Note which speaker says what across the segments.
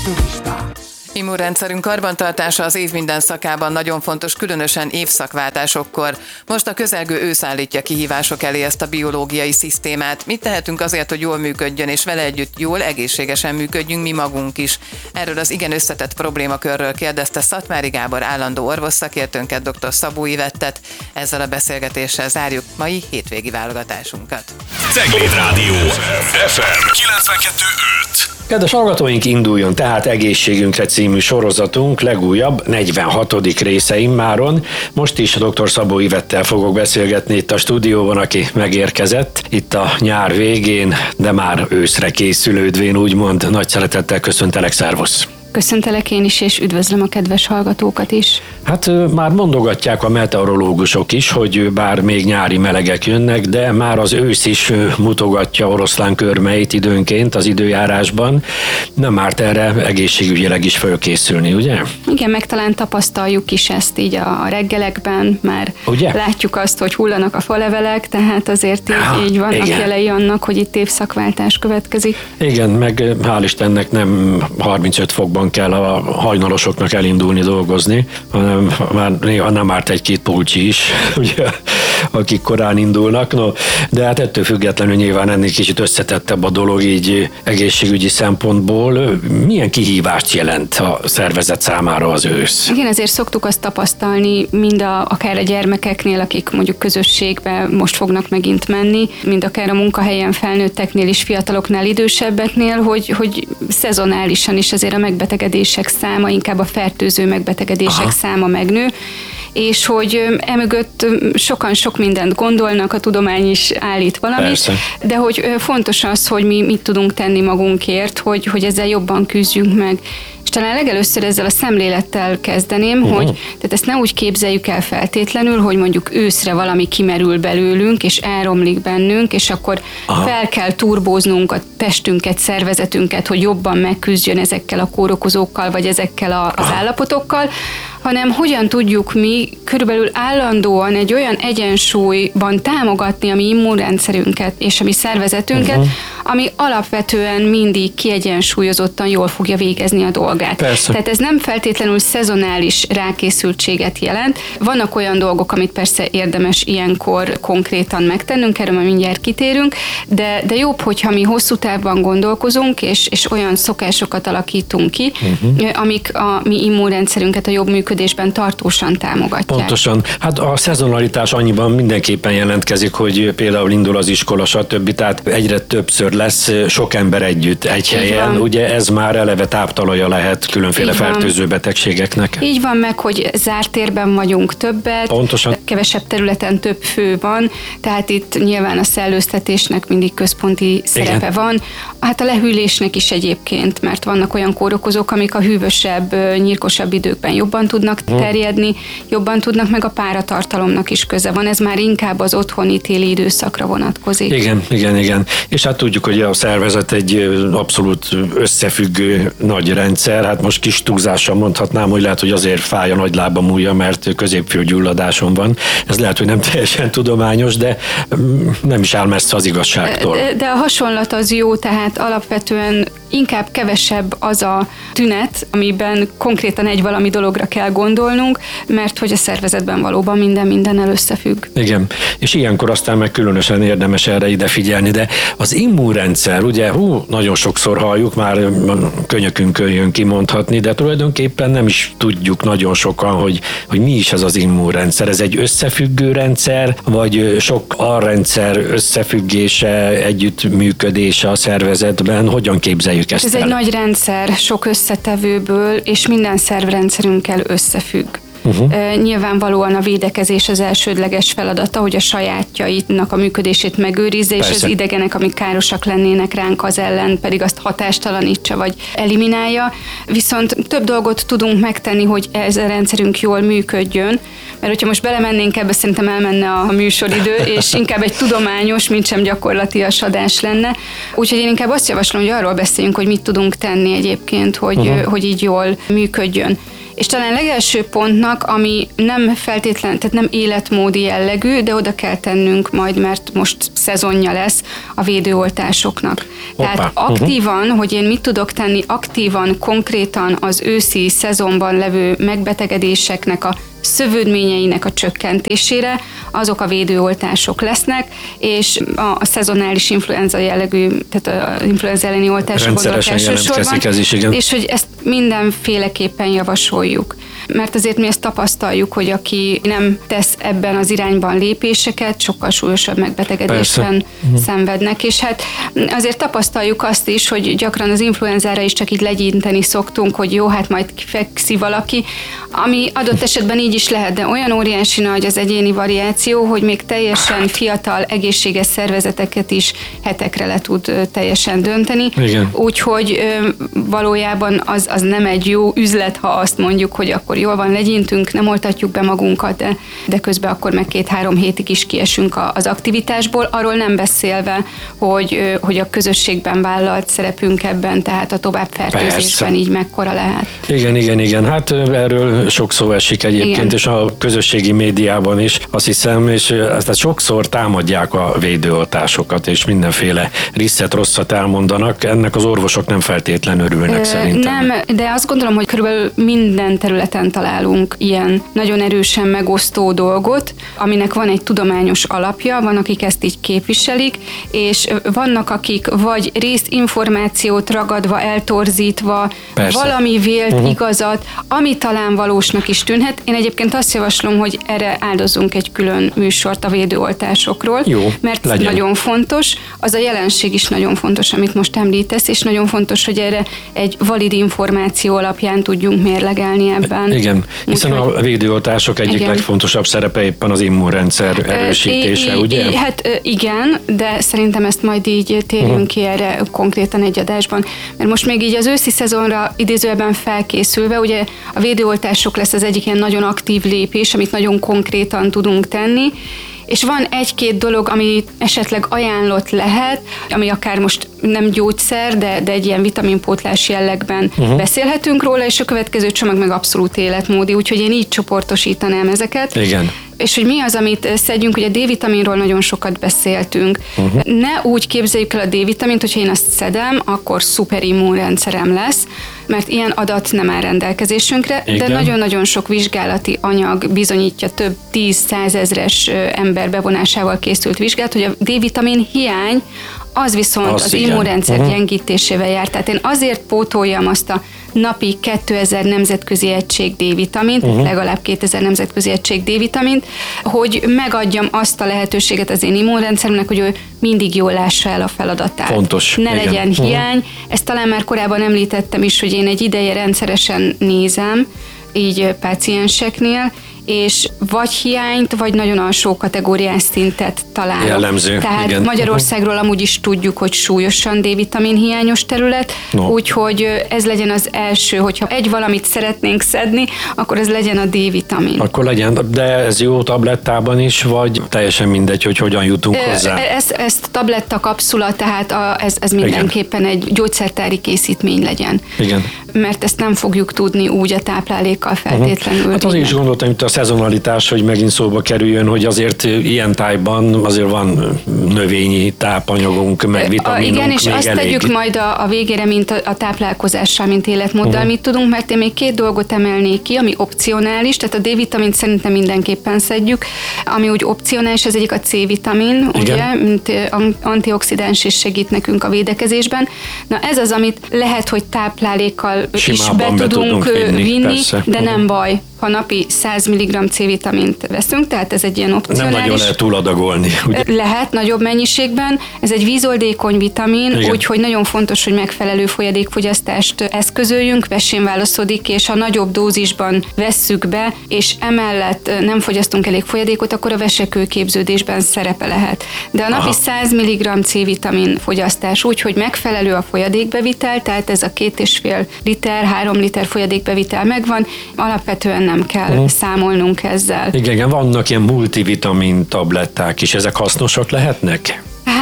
Speaker 1: Turista.
Speaker 2: Immunrendszerünk karbantartása az év minden szakában nagyon fontos, különösen évszakváltásokkor. Most a közelgő ősz állítja kihívások elé ezt a biológiai szisztémát. Mit tehetünk azért, hogy jól működjön, és vele együtt jól, egészségesen működjünk mi magunk is? Erről az igen összetett problémakörről kérdezte Szatmári Gábor állandó orvosszakértőnket, dr. Szabó Ivettet. Ezzel a beszélgetéssel zárjuk mai hétvégi válogatásunkat.
Speaker 3: Cegléd Rádió FM 92.5.
Speaker 4: Kedves hallgatóink, induljon tehát Egészségünkre című sorozatunk legújabb 46. része immáron. Most is dr. Szabó Ivettel fogok beszélgetni itt a stúdióban, aki megérkezett itt a nyár végén, de már őszre készülődvén, úgymond. Nagy szeretettel köszöntelek, szervusz!
Speaker 5: Köszöntelek én is, és üdvözlöm a kedves hallgatókat is.
Speaker 4: Hát már mondogatják a meteorológusok is, hogy bár még nyári melegek jönnek, de már az ősz is mutogatja oroszlán körmeit időnként az időjárásban. Nem árt erre egészségügyileg is fölkészülni, ugye?
Speaker 5: Igen, meg talán tapasztaljuk is ezt így a reggelekben, már ugye? Látjuk azt, hogy hullanak a falevelek, tehát azért így vannak jelei annak, hogy itt évszakváltás következik. Igen,
Speaker 4: meg hál' Istennek nem 35 fokban kell a hajnalosoknak elindulni dolgozni, hanem már néha nem árt egy-két pulcsi is, ugye, akik korán indulnak. No, de hát ettől függetlenül nyilván ennél kicsit összetettebb a dolog így egészségügyi szempontból. Milyen kihívást jelent a szervezet számára az ősz?
Speaker 5: Igen, azért szoktuk azt tapasztalni, mind akár a gyermekeknél, akik mondjuk közösségbe most fognak megint menni, mind akár a munkahelyen felnőtteknél is, fiataloknál, idősebbeknél, hogy szezonálisan is azért a megbetegedések száma, inkább a fertőző megbetegedések száma megnő, és hogy emögött sokan sok mindent gondolnak, a tudomány is állít valamit, persze. De hogy fontos az, hogy mi mit tudunk tenni magunkért, hogy ezzel jobban küzdjünk meg. És talán legelőször ezzel a szemlélettel kezdeném, hogy tehát ezt ne úgy képzeljük el feltétlenül, hogy mondjuk őszre valami kimerül belőlünk, és elromlik bennünk, és akkor fel kell turbóznunk a testünket, szervezetünket, hogy jobban megküzdjön ezekkel a kórokozókkal, vagy ezekkel az állapotokkal, hanem hogyan tudjuk mi körülbelül állandóan egy olyan egyensúlyban támogatni a mi immunrendszerünket és a mi szervezetünket, ami alapvetően mindig kiegyensúlyozottan jól fogja végezni a dolgát.
Speaker 4: Persze.
Speaker 5: Tehát ez nem feltétlenül szezonális rákészültséget jelent. Vannak olyan dolgok, amit persze érdemes ilyenkor konkrétan megtennünk, erről már mindjárt kitérünk, de jobb, hogyha mi hosszú távban gondolkozunk, és olyan szokásokat alakítunk ki, amik a mi immunrendszerünket a jobb működésben tartósan támogatják.
Speaker 4: Pontosan. Hát a szezonalitás annyiban mindenképpen jelentkezik, hogy például indul az iskola, stb. Tehát egyre többször lesz sok ember együtt egy helyen. Ugye ez már eleve táptalaja lehet különféle fertőző betegségeknek.
Speaker 5: Így van, meg, hogy zárt térben vagyunk többet,
Speaker 4: pontosan.
Speaker 5: Kevesebb területen több fő van, tehát itt nyilván a szellőztetésnek mindig központi szerepe van. Hát a lehűlésnek is egyébként, mert vannak olyan kórokozók, amik a hűvösebb, nyírkosabb időkben jobban tudnak terjedni, jobban tudnak, meg a páratartalomnak is köze van. Ez már inkább az otthoni téli időszakra vonatkozik.
Speaker 4: Igen. És hát tudjuk, hogy a szervezet egy abszolút összefüggő nagy rendszer. Hát most kis túlzással mondhatnám, hogy lehet, hogy azért fáj a nagy lábam ujja, mert középfülgyulladásom van. Ez lehet, hogy nem teljesen tudományos, de nem is áll messze az igazságtól.
Speaker 5: De a hasonlat az jó, tehát alapvetően inkább kevesebb az a tünet, amiben konkrétan egy valami dologra kell gondolnunk, mert hogy a szervezetben valóban mindennel összefügg.
Speaker 4: Igen, és ilyenkor aztán meg különösen érdemes erre ide figyelni, de az immunrendszer, ugye, nagyon sokszor halljuk, már könyökünkön jön kimondhatni, de tulajdonképpen nem is tudjuk nagyon sokan, hogy mi is ez az immunrendszer. Ez egy összefüggő rendszer, vagy sok alrendszer összefüggése, együttműködése a szervezetben, hogyan képzeljük ezt
Speaker 5: Ez
Speaker 4: el?
Speaker 5: egy nagy rendszer, sok összetevőből, és minden szervrendszerünkkel összefügg. Nyilvánvalóan a védekezés az elsődleges feladata, hogy a sajátjainak a működését megőrizze, és az idegenek, amik károsak lennének ránk, az ellen pedig azt hatástalanítsa, vagy eliminálja. Viszont több dolgot tudunk megtenni, hogy ez a rendszerünk jól működjön, mert hogyha most belemennénk ebbe, szerintem elmenne a műsoridő, és inkább egy tudományos, mint sem gyakorlatias adás lenne. Úgyhogy én inkább azt javaslom, hogy arról beszéljünk, hogy mit tudunk tenni egyébként, hogy így jól működjön. És talán legelső pontnak, ami nem feltétlen, tehát nem életmódi jellegű, de oda kell tennünk majd, mert most szezonja lesz a védőoltásoknak. Tehát aktívan, hogy én mit tudok tenni, aktívan, konkrétan az őszi szezonban levő megbetegedéseknek a szövődményeinek a csökkentésére, azok a védőoltások lesznek, és a szezonális influenza jellegű, tehát az influenza elleni oltásra gondolok elsősorban, és hogy ezt mindenféleképpen javasoljuk. Mert azért mi ezt tapasztaljuk, hogy aki nem tesz ebben az irányban lépéseket, sokkal súlyosabb megbetegedésben szenvednek, és hát azért tapasztaljuk azt is, hogy gyakran az influenzára is csak így legyinteni szoktunk, hogy jó, hát majd fekszi valaki, ami adott esetben így is lehet, de olyan óriási nagy az egyéni variáció, hogy még teljesen fiatal, egészséges szervezeteket is hetekre le tud teljesen dönteni. Úgyhogy valójában az nem egy jó üzlet, ha azt mondjuk, hogy akkor jól van, legyintünk, nem oltatjuk be magunkat, de közben akkor meg 2-3 hétig is kiesünk az aktivitásból, arról nem beszélve, hogy a közösségben vállalt szerepünk ebben, tehát a továbbfertőzésben így mekkora lehet.
Speaker 4: Igen, hát erről sok szó esik egyébként, és a közösségi médiában is, azt hiszem, és ezt sokszor támadják a védőoltásokat, és mindenféle risszet, rosszat elmondanak, ennek az orvosok nem feltétlenül örülnek szerintem.
Speaker 5: Nem, de azt gondolom, hogy körülbelül minden területen találunk ilyen nagyon erősen megosztó dolgot, aminek van egy tudományos alapja, van, akik ezt így képviselik, és vannak, akik vagy részinformációt ragadva, eltorzítva, valami vélt igazat, ami talán valósnak is tűnhet. Én egyébként azt javaslom, hogy erre áldozzunk egy külön műsort a védőoltásokról, mert ez nagyon fontos. Az a jelenség is nagyon fontos, amit most említesz, és nagyon fontos, hogy erre egy valid információ alapján tudjunk mérlegelni ebben.
Speaker 4: Igen, hiszen a védőoltások egyik legfontosabb szerepe éppen az immunrendszer erősítése, ugye?
Speaker 5: Hát igen, de szerintem ezt majd így térjünk ki erre konkrétan egy adásban, mert most még így az őszi szezonra idézőben felkészülve, ugye a védőoltások lesz az egyik ilyen nagyon aktív lépés, amit nagyon konkrétan tudunk tenni, és van egy-két dolog, ami esetleg ajánlott lehet, ami akár most nem gyógyszer, de egy ilyen vitaminpótlás jellegben beszélhetünk róla, és a következő csomag meg abszolút életmódi, úgyhogy én így csoportosítanám ezeket.
Speaker 4: Igen.
Speaker 5: És hogy mi az, amit szedjünk, ugye a D-vitaminról nagyon sokat beszéltünk. Ne úgy képzeljük el a D-vitamint, hogyha én azt szedem, akkor szuper immunrendszerem lesz, mert ilyen adat nem áll rendelkezésünkre, de nagyon-nagyon sok vizsgálati anyag bizonyítja, több 10-100 ezres ember bevonásával készült vizsgálat, hogy a D-vitamin hiány az viszont az immunrendszer gyengítésével jár. Tehát én azért pótoljam azt a napi 2000 nemzetközi egység D-vitamint, legalább 2000 nemzetközi egység D-vitamint, hogy megadjam azt a lehetőséget az én immunrendszeremnek, hogy ő mindig jól lássa el a feladatát.
Speaker 4: Fontos.
Speaker 5: Ne legyen hiány. Ezt talán már korábban említettem is, hogy én egy ideje rendszeresen nézem, így pácienseknél, és vagy hiányt, vagy nagyon alsó kategóriás szintet találok.
Speaker 4: Jellemző.
Speaker 5: Tehát Magyarországról amúgy is tudjuk, hogy súlyosan D-vitamin hiányos terület, úgyhogy ez legyen az első, hogyha egy valamit szeretnénk szedni, akkor ez legyen a D-vitamin.
Speaker 4: Akkor legyen, de ez jó tablettában is, vagy teljesen mindegy, hogy hogyan jutunk hozzá?
Speaker 5: Ez tabletta kapszula, tehát ez mindenképpen egy gyógyszertári készítmény legyen.
Speaker 4: Igen.
Speaker 5: Mert ezt nem fogjuk tudni úgy a táplálékkal feltétlenül.
Speaker 4: Hát azért is gondoltam, hogy a szezonalitás, hogy megint szóba kerüljön, hogy azért ilyen tájban azért van növényi tápanyagunk, meg vitaminunk.
Speaker 5: Igen, és azt tegyük majd a végére, mint a táplálkozással, mint életmóddal, mit tudunk, mert én még 2 dolgot emelnék ki, ami opcionális, tehát a D-vitamint szerintem mindenképpen szedjük, ami úgy opcionális, ez egyik a C-vitamin, ugye, mint antioxidáns és segít nekünk a védekezésben. Na ez az, amit lehet, hogy táplálékkal
Speaker 4: simában
Speaker 5: is be tudunk vinni,
Speaker 4: persze.
Speaker 5: De nem baj, ha napi 100 mg C-vitamint veszünk, tehát ez egy ilyen opcionális.
Speaker 4: Nem nagyon lehet túladagolni. Ugye?
Speaker 5: Lehet nagyobb mennyiségben. Ez egy vízoldékony vitamin, úgyhogy nagyon fontos, hogy megfelelő folyadékfogyasztást eszközöljünk, vessénválaszodik, és ha nagyobb dózisban vesszük be, és emellett nem fogyasztunk elég folyadékot, akkor a vesekőképződésben szerepe lehet. De a napi 100 mg C-vitamin fogyasztás úgy, hogy megfelelő a folyadékbevitel, tehát ez a 2,5 liter, 3 liter folyadékbevitel megvan, alapvetően nem kell számolnunk ezzel.
Speaker 4: Igen, vannak ilyen multivitamin tabletták is, ezek hasznosak lehetnek?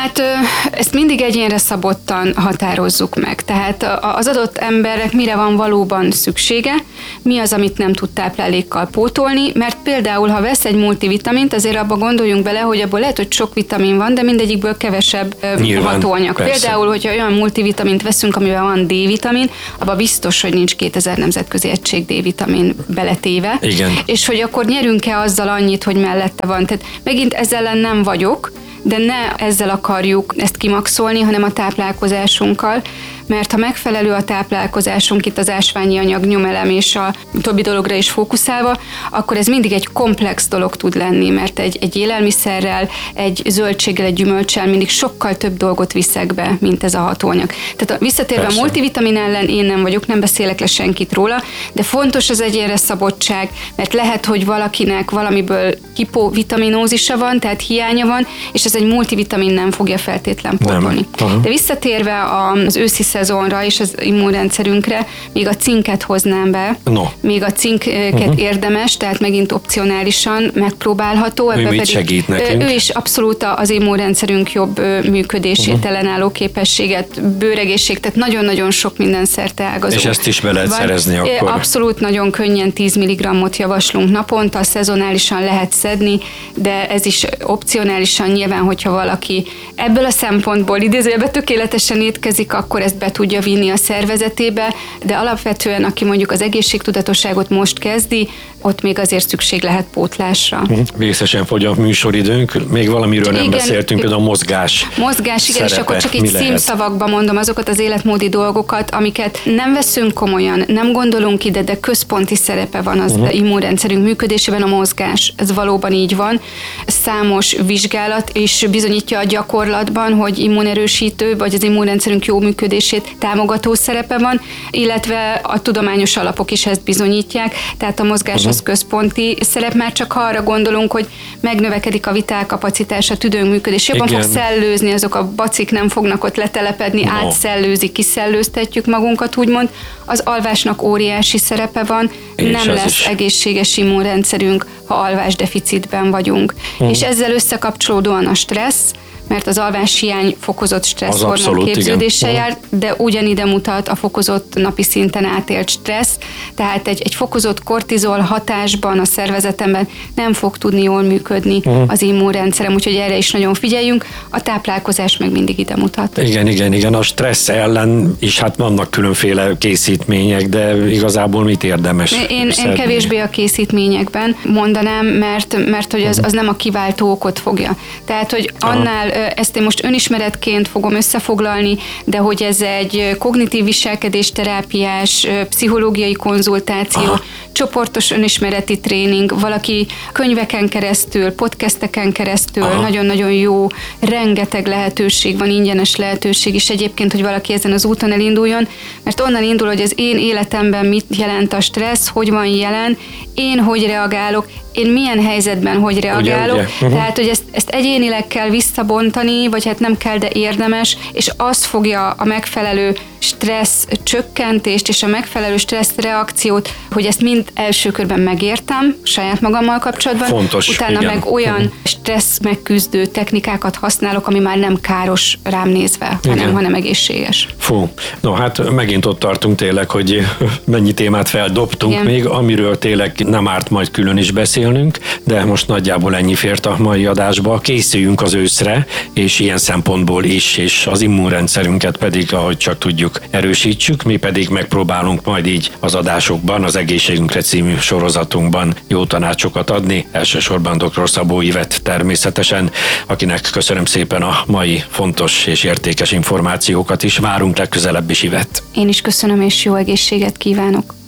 Speaker 5: Hát ezt mindig egyénre szabottan határozzuk meg. Tehát az adott embernek mire van valóban szüksége, mi az, amit nem tud táplálékkal pótolni, mert például, ha vesz egy multivitamint, azért abba gondoljunk bele, hogy abból lehet, hogy sok vitamin van, de mindegyikből kevesebb hatóanyag. Persze. Például, hogyha olyan multivitamint veszünk, amiben van D-vitamin, abban biztos, hogy nincs 2000 nemzetközi egység D-vitamin beletéve.
Speaker 4: Igen.
Speaker 5: És hogy akkor nyerünk-e azzal annyit, hogy mellette van. Tehát megint ezzel ellen nem vagyok, de ne ezzel akarjuk ezt kimaxolni, hanem a táplálkozásunkkal, mert ha megfelelő a táplálkozásunk, itt az ásványi anyag, nyomelem és a többi dologra is fókuszálva, akkor ez mindig egy komplex dolog tud lenni, mert egy élelmiszerrel, egy zöldséggel, egy gyümölccsel mindig sokkal több dolgot viszek be, mint ez a hatóanyag. Tehát visszatérve a multivitamin ellen én nem vagyok, nem beszélek le senkit róla, de fontos az egyénre szabottság, mert lehet, hogy valakinek valamiből hipovitaminózisa van, tehát hiánya van, és ez egy multivitamin nem fogja feltétlen pótolni. De visszatérve az őszi szezonra és az immunrendszerünkre, még a cinket hoznám be. Még a cinket érdemes, tehát megint opcionálisan megpróbálható.
Speaker 4: Ő mit segít nekünk?
Speaker 5: Ő is abszolút az immunrendszerünk jobb működését, ellenálló képességet, bőregészség, tehát nagyon-nagyon sok minden szerte ágazó.
Speaker 4: És ezt is be lehet szerezni akkor?
Speaker 5: Abszolút nagyon könnyen 10 mg-ot javaslunk naponta, szezonálisan lehet szedni, de ez is opcionálisan nyilván, hogyha valaki ebből a szempontból idézőjelben tökéletesen étkezik, akkor ezt be tudja vinni a szervezetébe, de alapvetően, aki mondjuk az egészségtudatosságot most kezdi, ott még azért szükség lehet pótlásra.
Speaker 4: Vészesen fogy a műsoridőnk, még valamiről nem beszéltünk, például a mozgás.
Speaker 5: Mozgás, igen, és akkor csak így címszavakban mondom azokat az életmódi dolgokat, amiket nem veszünk komolyan, nem gondolunk ide, de központi szerepe van az immunrendszerünk működésében a mozgás. Ez valóban így van. Számos vizsgálat is bizonyítja a gyakorlatban, hogy immunerősítő, vagy az immunrendszerünk jó működését támogató szerepe van, illetve a tudományos alapok is ezt bizonyítják, tehát a mozgás az központi szerep, már csak ha arra gondolunk, hogy megnövekedik a vitálkapacitás, a tüdőnk működés, jobban fog szellőzni, azok a bacik nem fognak ott letelepedni, átszellőzik, kiszellőztetjük magunkat, úgymond. Az alvásnak óriási szerepe van, nem lesz egészséges immunrendszerünk, ha alvásdeficitben vagyunk. És ezzel összekapcsolódóan a stressz, mert az alváshiány fokozott stresszhormon képződéssel jár, de ugyanide mutat a fokozott napi szinten átélt stressz, tehát egy fokozott kortizol hatásban a szervezetemben nem fog tudni jól működni az immunrendszerem, úgyhogy erre is nagyon figyeljünk, a táplálkozás meg mindig ide mutat.
Speaker 4: Igen, a stressz ellen is hát vannak különféle készítmények, de igazából mit érdemes
Speaker 5: Én kevésbé a készítményekben mondanám, mert hogy az nem a kiváltó okot fogja. Tehát, hogy annál ezt én most önismeretként fogom összefoglalni, de hogy ez egy kognitív viselkedésterápiás, pszichológiai konzultáció, csoportos önismereti tréning, valaki könyveken keresztül, podcasteken keresztül, nagyon-nagyon jó, rengeteg lehetőség van, ingyenes lehetőség is egyébként, hogy valaki ezen az úton elinduljon, mert onnan indul, hogy az én életemben mit jelent a stressz, hogy van jelen, én hogy reagálok, én milyen helyzetben hogy reagálok, tehát, hogy ezt egyénileg kell visszabontani, vagy hát nem kell, de érdemes, és azt fogja a megfelelő stressz csökkentést és a megfelelő stressz reakciót, hogy ezt mind első körben megértem saját magammal kapcsolatban,
Speaker 4: fontos,
Speaker 5: utána meg olyan stressz megküzdő technikákat használok, ami már nem káros rám nézve, hanem egészséges.
Speaker 4: No hát megint ott tartunk tényleg, hogy mennyi témát feldobtunk még, amiről tényleg nem árt majd külön is beszélnünk, de most nagyjából ennyi fért a mai adásba. Készüljünk az őszre, és ilyen szempontból is, és az immunrendszerünket pedig, ahogy csak tudjuk, erősítsük, mi pedig megpróbálunk majd így az adásokban, az Egészségünkre című sorozatunkban jó tanácsokat adni, elsősorban dr. Szabó Ivett természetesen, akinek köszönöm szépen a mai fontos és értékes információkat is. Várunk legközelebb is, Ivett.
Speaker 5: Én is köszönöm, és jó egészséget kívánok.